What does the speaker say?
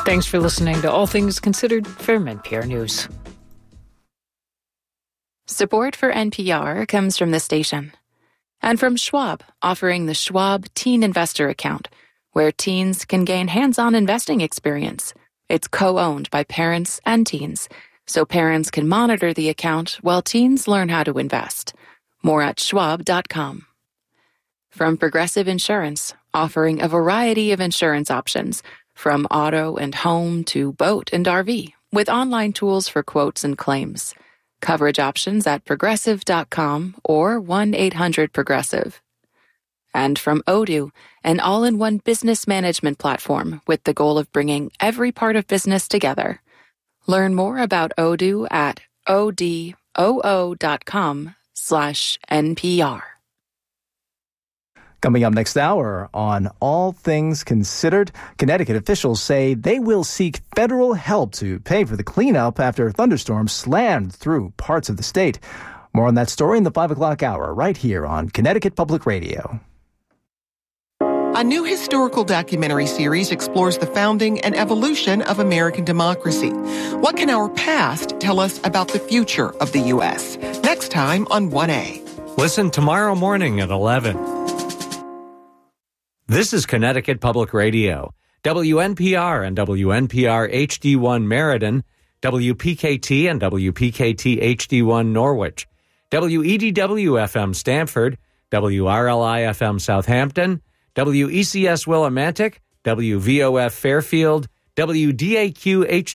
Thanks for listening to All Things Considered from NPR News. Support for NPR comes from the station and from Schwab, offering the Schwab Teen Investor Account, where teens can gain hands-on investing experience. It's co-owned by parents and teens, so parents can monitor the account while teens learn how to invest. More at schwab.com. From Progressive Insurance, offering a variety of insurance options, from auto and home to boat and RV, with online tools for quotes and claims. Coverage options at progressive.com or 1-800-PROGRESSIVE. And from Odoo, an all-in-one business management platform with the goal of bringing every part of business together. Learn more about Odoo at odoo.com/NPR. Coming up next hour on All Things Considered, Connecticut officials say they will seek federal help to pay for the cleanup after thunderstorms slammed through parts of the state. More on that story in the 5 o'clock hour right here on Connecticut Public Radio. A new historical documentary series explores the founding and evolution of American democracy. What can our past tell us about the future of the U.S.? Next time on 1A. Listen tomorrow morning at 11. This is Connecticut Public Radio, WNPR and WNPR HD1 Meriden, WPKT and WPKT HD1 Norwich, WEDW-FM Stamford, WRLI-FM Southampton, WECS Willimantic, WVOF Fairfield, WDAQ